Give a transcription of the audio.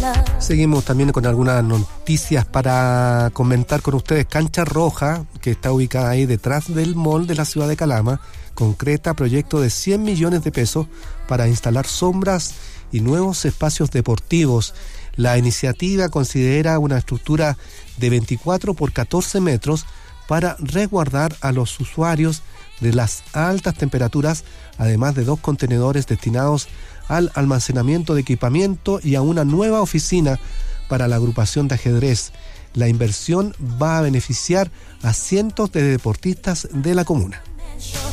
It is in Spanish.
Seguimos también con algunas noticias para comentar con ustedes. Cancha Roja, que está ubicada ahí detrás del mall de la ciudad de Calama, concreta proyecto de 100 millones de pesos para instalar sombras y nuevos espacios deportivos. La iniciativa considera una estructura de 24 por 14 metros para resguardar a los usuarios de las altas temperaturas, además de 2 contenedores destinados al almacenamiento de equipamiento y a una nueva oficina para la agrupación de ajedrez. La inversión va a beneficiar a cientos de deportistas de la comuna.